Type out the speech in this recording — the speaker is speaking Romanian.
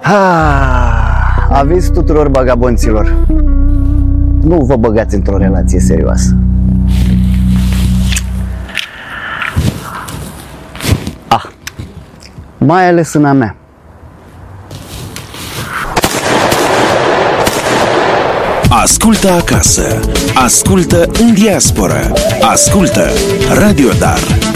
Aviz tuturor vagabonților: nu vă băgați într-o relație serioasă. Mai ales în a mea. Ascultă acasă, ascultă în diasporă, ascultă Radio Dar.